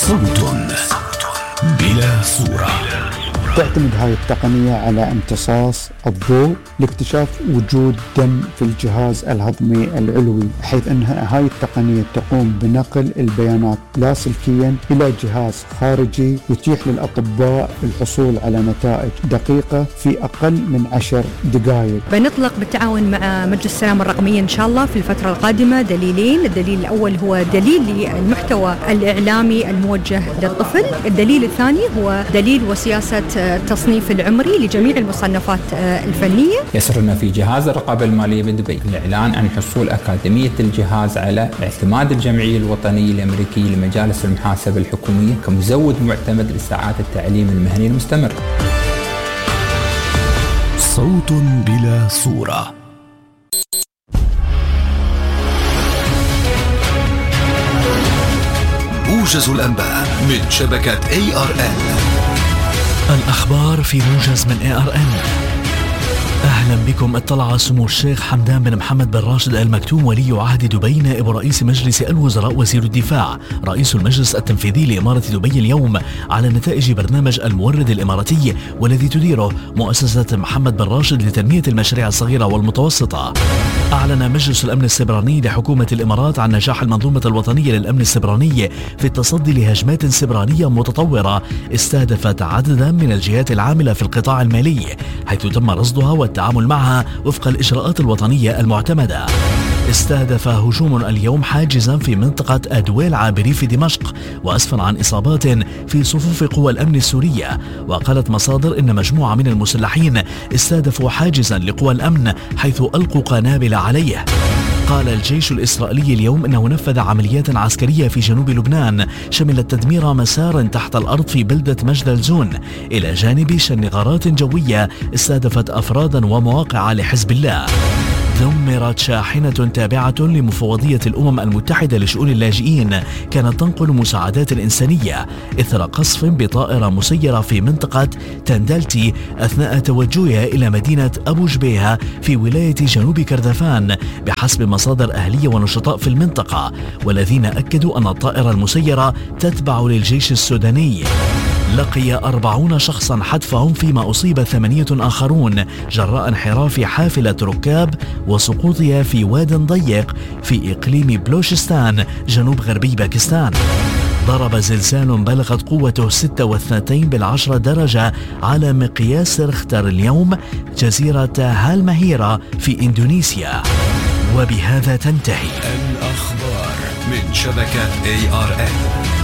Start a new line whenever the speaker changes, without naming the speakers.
صوت بلا صورة.
تعتمد هاي التقنية على امتصاص الضوء لاكتشاف وجود دم في الجهاز الهضمي العلوي، بحيث أن هاي التقنية تقوم بنقل البيانات لاسلكيا إلى جهاز خارجي يتيح للأطباء الحصول على نتائج دقيقة في أقل من 10 دقائق.
بنطلق بالتعاون مع مجلس السلامة الرقمية إن شاء الله في الفترة القادمة دليلين. الدليل الأول هو دليل للمحتوى الإعلامي الموجه للطفل، الدليل الثاني هو دليل وسياسة التصنيف العمري لجميع المصنفات الفنية.
يسرنا في جهاز الرقابة المالية بدبي الإعلان عن حصول أكاديمية الجهاز على اعتماد الجمعية الوطنية الأمريكية لمجالس المحاسبة الحكومية كمزود معتمد لساعات التعليم المهني المستمر.
صوت بلا صورة. موجز الأنباء من شبكة ARN.
الأخبار في موجز من ARN. أهلا بكم. اطلع سمو الشيخ حمدان بن محمد بن راشد آل مكتوم ولي عهد دبي نائب رئيس مجلس الوزراء وزير الدفاع رئيس المجلس التنفيذي لإمارة دبي اليوم على نتائج برنامج المورد الإماراتي والذي تديره مؤسسة محمد بن راشد لتنمية المشاريع الصغيرة والمتوسطة. أعلن مجلس الأمن السبراني لحكومة الإمارات عن نجاح المنظومة الوطنية للأمن السبراني في التصدي لهجمات سبرانية متطورة استهدفت عددا من الجهات العاملة في القطاع المالي، حيث تم رصدها والتعامل معها وفق الإجراءات الوطنية المعتمدة. استهدف هجوم اليوم حاجزا في منطقة أدويل عابري في دمشق وأسفر عن إصابات في صفوف قوى الأمن السورية. وقالت مصادر إن مجموعة من المسلحين استهدفوا حاجزا لقوى الأمن حيث ألقوا قنابل عليه. قال الجيش الإسرائيلي اليوم إنه نفذ عمليات عسكرية في جنوب لبنان شملت تدمير مسار تحت الأرض في بلدة مجد الزون، إلى جانب شن غارات جوية استهدفت أفرادا ومواقع لحزب الله. دمرت شاحنة تابعة لمفوضية الأمم المتحدة لشؤون اللاجئين كانت تنقل مساعدات إنسانية إثر قصف بطائرة مسيرة في منطقة تندلتي أثناء توجهها إلى مدينة أبو جبيهة في ولاية جنوب كردفان بحسب مصادر أهلية ونشطاء في المنطقة، والذين أكدوا أن الطائرة المسيرة تتبع للجيش السوداني. لقي 40 شخصا حتفهم فيما أصيب 8 آخرون جراء انحراف حافلة ركاب وسقوطها في واد ضيق في إقليم بلوشستان جنوب غربي باكستان. ضرب زلزال بلغت قوته 6.2 درجة على مقياس ريختر اليوم جزيرة هالمهيرة في إندونيسيا. وبهذا تنتهي
الأخبار من شبكة ARN.